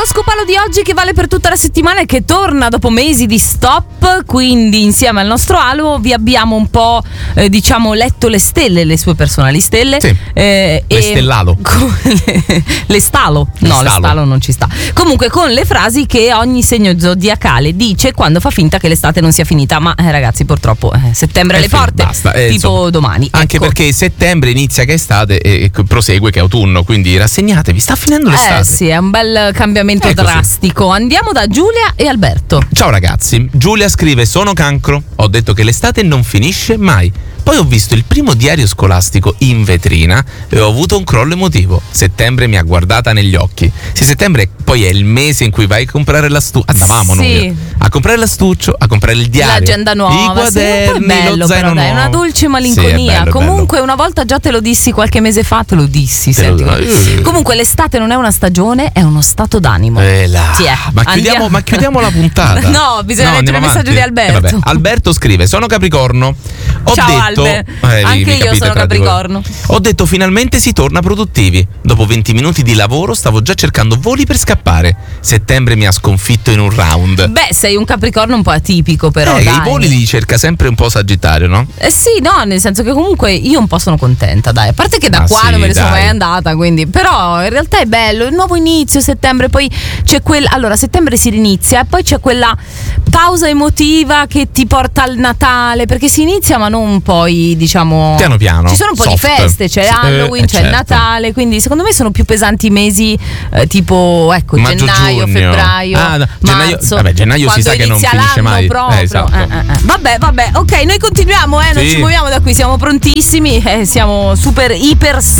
L'oroscopalo di oggi che vale per tutta la settimana e che torna dopo mesi di stop, quindi insieme al nostro Alo vi abbiamo un po' letto le stelle, le sue personali stelle. Sì. Le stellalo. Le stalo. No, le stalo non ci sta. Comunque con le frasi che ogni segno zodiacale dice quando fa finta che l'estate non sia finita. Ma ragazzi, purtroppo settembre alle porte, basta, tipo insomma, domani. Anche perché settembre inizia che è estate e prosegue che è autunno, quindi rassegnatevi, sta finendo l'estate. Sì, è un bel cambiamento drastico. Andiamo da Giulia e Alberto. Ciao ragazzi, Giulia scrive: sono cancro, ho detto che l'estate non finisce mai. Poi ho visto il primo diario scolastico in vetrina e ho avuto un crollo emotivo. Settembre mi ha guardata negli occhi. Sì, settembre poi è il mese in cui vai a comprare l'astuccio. Andavamo noi a comprare l'astuccio, a comprare il diario, l'agenda nuova, i quaderni, bello, lo zaino però, dai, una dolce malinconia. Sì, bello, comunque bello. Una volta già te lo dissi qualche mese fa, comunque l'estate non è una stagione, è uno stato d'animo. Ma chiudiamo la puntata. No, bisogna leggere il messaggio di Alberto. Alberto scrive: sono capricorno. Ciao Albe, anche io sono capricorno. Ho detto finalmente si torna produttivi. Dopo 20 minuti di lavoro stavo già cercando voli per scappare. Settembre mi ha sconfitto in un round. Beh, sei un capricorno un po' atipico, però dai. I voli li cerca sempre un po' Sagittario, no? Sì, no, nel senso che comunque io un po' sono contenta, dai. A parte che da qua non me ne sono mai andata, quindi. Però in realtà è bello, il nuovo inizio, settembre, poi c'è allora settembre si rinizia e poi c'è quella pausa emotiva che ti porta al Natale, perché si inizia ma non poi, diciamo, piano piano. Ci sono un po' di feste, c'è Halloween, c'è il Natale, quindi secondo me sono più pesanti i mesi tipo maggio, gennaio, giugno. febbraio, marzo. Gennaio si sa che non finisce mai. Esatto. Vabbè, ok, noi continuiamo, non ci muoviamo da qui, siamo prontissimi, siamo super iper